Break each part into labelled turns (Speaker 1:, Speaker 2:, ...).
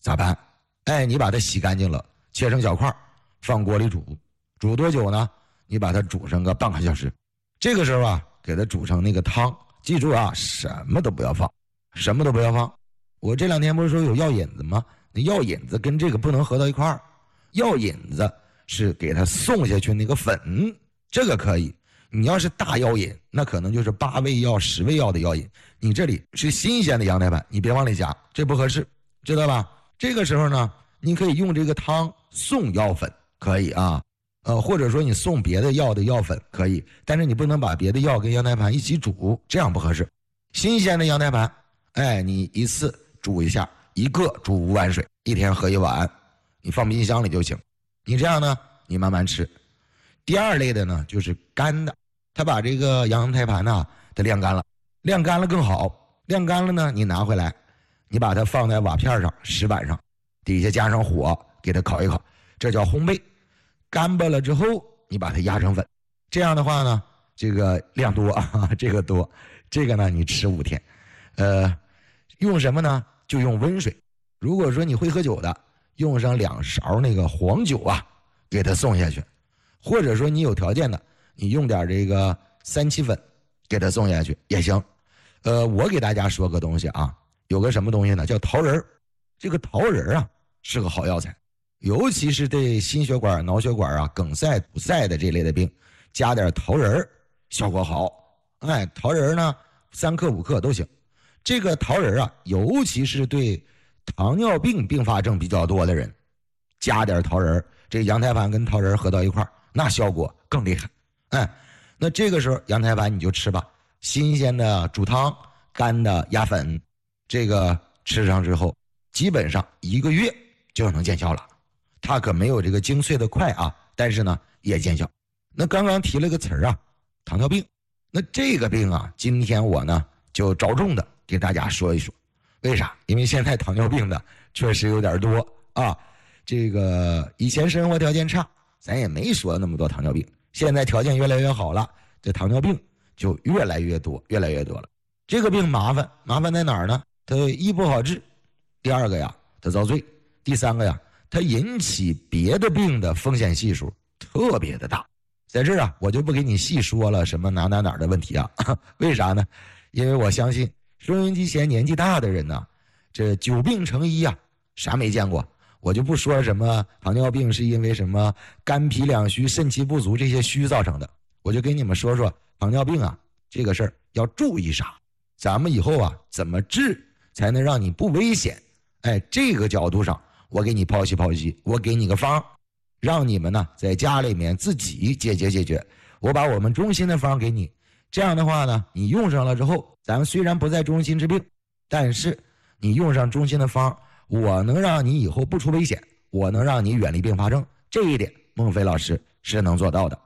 Speaker 1: 咋办？你把它洗干净了，切成小块，放锅里煮。煮多久呢？你把它煮上个半个小时。这个时候啊，给它煮成那个汤。记住啊，什么都不要放，什么都不要放。我这2天不是说有药引子吗？那药引子跟这个不能合到一块儿。药引子是给它送下去那个粉，这个可以。你要是大药引，那可能就是8味药、10味药的药引。你这里是新鲜的羊胎盘，你别往里加，这不合适，知道吧？这个时候呢，你可以用这个汤送药粉，可以啊。或者说你送别的药的药粉可以，但是你不能把别的药跟羊胎盘一起煮，这样不合适。新鲜的羊胎盘，你一次煮一下，一个煮5碗水，1天喝1碗，你放冰箱里就行。你这样呢，你慢慢吃。第二类的呢，就是干的，他把这个羊胎盘呢，它晾干了，晾干了更好。晾干了呢，你拿回来，你把它放在瓦片上、石板上，底下加上火，给它烤一烤，这叫烘焙。干巴了之后，你把它压成粉。这样的话呢，这个量多啊，这个多，这个呢你吃5天。用什么呢？就用温水。如果说你会喝酒的，用上2勺那个黄酒啊，给它送下去。或者说你有条件的，你用点这个3七粉给它送下去也行。我给大家说个东西啊，有个什么东西呢？叫桃仁。这个桃仁啊是个好药材，尤其是对心血管、脑血管啊、梗塞、堵塞的这类的病，加点桃仁效果好。桃仁呢3克5克都行。这个桃仁啊，尤其是对糖尿病并发症比较多的人，加点桃仁，这羊胎盘跟桃仁合到一块，那效果更厉害。那这个时候羊胎盘你就吃吧，新鲜的煮汤，干的压粉，这个吃上之后，基本上1个月就能见效了。它可没有这个精粹的快啊，但是呢也见效。那刚刚提了个词儿啊，糖尿病。那这个病啊，今天我呢就着重的给大家说一说。为啥？因为现在糖尿病的确实有点多啊。这个以前生活条件差，咱也没说那么多糖尿病。现在条件越来越好了，这糖尿病就越来越多了。这个病麻烦在哪儿呢？它一不好治，第二个呀它遭罪，第三个呀它引起别的病的风险系数特别的大。在这儿啊，我就不给你细说了什么哪儿的问题啊。为啥呢？因为我相信收音机前年纪大的人呢，这久病成医啊，啥没见过。我就不说什么糖尿病是因为什么肝脾两虚、肾气不足这些虚造成的，我就跟你们说说糖尿病啊这个事儿要注意啥，咱们以后啊怎么治才能让你不危险。这个角度上我给你剖析，我给你个方，让你们呢在家里面自己解决。我把我们中心的方给你，这样的话呢，你用上了之后，咱们虽然不在中心治病，但是你用上中心的方，我能让你以后不出危险，我能让你远离并发症，这一点孟非老师是能做到的。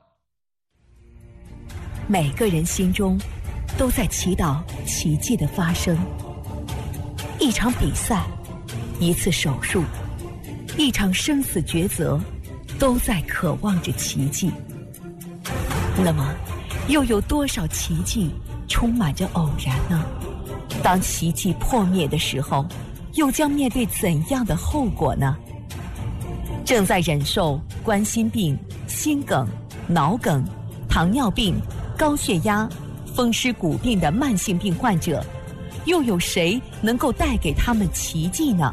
Speaker 2: 每个人心中都在祈祷奇迹的发生。一场比赛，一次手术，一场生死抉择，都在渴望着奇迹。那么又有多少奇迹充满着偶然呢？当奇迹破灭的时候，又将面对怎样的后果呢？正在忍受冠心病、心梗、脑梗、糖尿病、高血压、风湿骨病的慢性病患者，又有谁能够带给他们奇迹呢？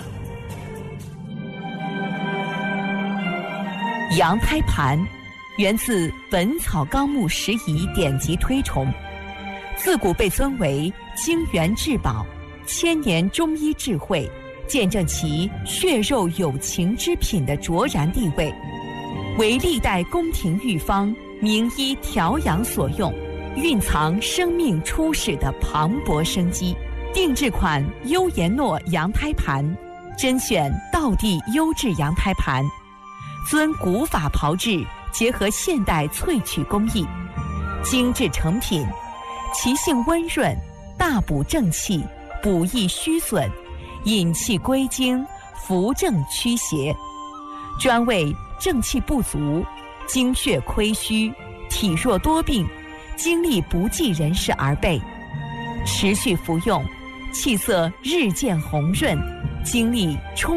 Speaker 2: 羊胎盘源自《本草纲目拾遗》典籍推崇，自古被尊为精元至宝，千年中医智慧，见证其血肉有情之品的卓然地位，为历代宫廷御方名医调养所用，蕴藏生命初始的磅礴生机。定制款优颜诺羊胎盘，甄选道地优质羊胎盘，遵古法炮制，结合现代萃取工艺，精致成品，其性温润，大补正气，补益虚损，引气归经，扶正驱邪，专为正气不足、精血亏虚、体弱多病、精力不济人士而备。持续服用，气色日渐红润，精力充